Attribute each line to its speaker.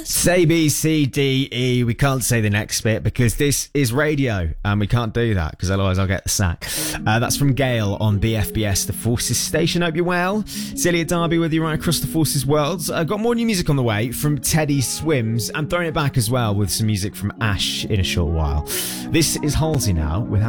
Speaker 1: Say B, C, D, E. We can't say the next bit because this is radio and we can't do that because otherwise I'll get the sack. That's from Gail on BFBS, the Forces Station. Hope you're well. It's Elliot Darby with you right across the Forces world. I've got more new music on the way from Teddy Swims and throwing it back as well with some music from Ash in a short while. This is Halsey now with